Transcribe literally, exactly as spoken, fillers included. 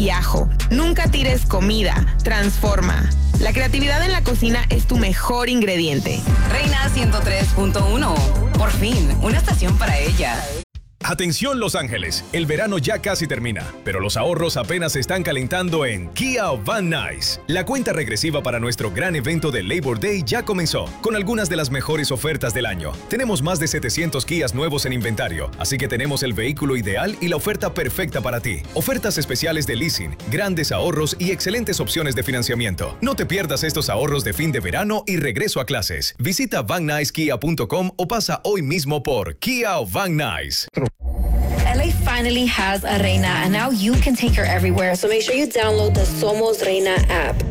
y ajo. Nunca tires comida, transforma. La creatividad en la cocina es tu mejor ingrediente. Reina ciento tres punto uno. Por fin, una estación para ella. Atención Los Ángeles, el verano ya casi termina, pero los ahorros apenas se están calentando en Kia Van Nuys. La cuenta regresiva para nuestro gran evento de Labor Day ya comenzó, con algunas de las mejores ofertas del año. Tenemos más de setecientos Kias nuevos en inventario, así que tenemos el vehículo ideal y la oferta perfecta para ti. Ofertas especiales de leasing, grandes ahorros y excelentes opciones de financiamiento. No te pierdas estos ahorros de fin de verano y regreso a clases. Visita van nuys kia punto com o pasa hoy mismo por Kia Van Nuys. L A finally has a Reina, and now you can take her everywhere. So make sure you download the Somos Reina app.